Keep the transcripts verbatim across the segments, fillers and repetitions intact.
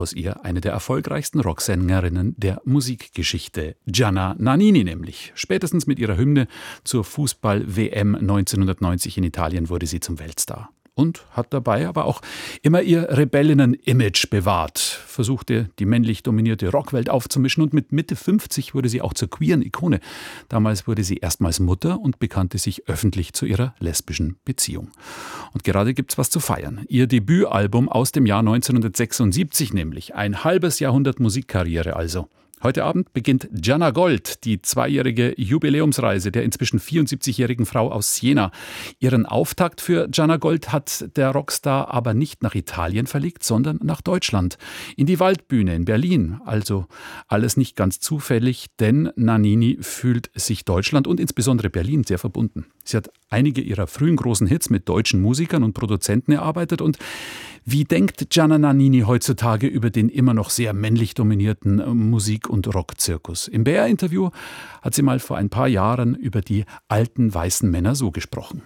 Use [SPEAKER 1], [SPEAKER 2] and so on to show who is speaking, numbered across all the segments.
[SPEAKER 1] aus ihr eine der erfolgreichsten Rocksängerinnen der Musikgeschichte. Gianna Nannini nämlich. Spätestens mit ihrer Hymne zur Fußball-W M neunzehnhundertneunzig in Italien wurde sie zum Weltstar. Und hat dabei aber auch immer ihr Rebellinnen-Image bewahrt, versuchte die männlich dominierte Rockwelt aufzumischen und mit Mitte fünfzig wurde sie auch zur queeren Ikone. Damals wurde sie erstmals Mutter und bekannte sich öffentlich zu ihrer lesbischen Beziehung. Und gerade gibt's was zu feiern. Ihr Debütalbum aus dem Jahr neunzehnhundertsechsundsiebzig nämlich. Ein halbes Jahrhundert Musikkarriere also. Heute Abend beginnt Gianna Gold die zweijährige Jubiläumsreise der inzwischen vierundsiebzigjährigen Frau aus Siena. Ihren Auftakt für Gianna Gold hat der Rockstar aber nicht nach Italien verlegt, sondern nach Deutschland. In die Waldbühne in Berlin. Also alles nicht ganz zufällig, denn Nannini fühlt sich Deutschland und insbesondere Berlin sehr verbunden. Sie hat einige ihrer frühen großen Hits mit deutschen Musikern und Produzenten erarbeitet. Und wie denkt Gianna Nannini heutzutage über den immer noch sehr männlich dominierten Musik- und Rockzirkus? Im B R-Interview hat sie mal vor ein paar Jahren über die alten weißen Männer so gesprochen.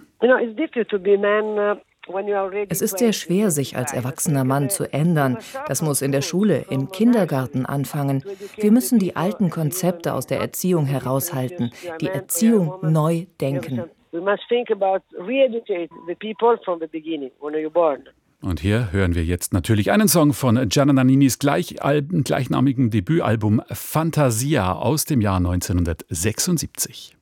[SPEAKER 2] Es ist sehr schwer, sich als erwachsener Mann zu ändern. Das muss in der Schule, im Kindergarten anfangen. Wir müssen die alten Konzepte aus der Erziehung heraushalten, die Erziehung neu denken.
[SPEAKER 1] Und hier hören wir jetzt natürlich einen Song von Gianna Nanninis gleich, gleichnamigen Debütalbum Fantasia aus dem Jahr neunzehnhundertsechsundsiebzig.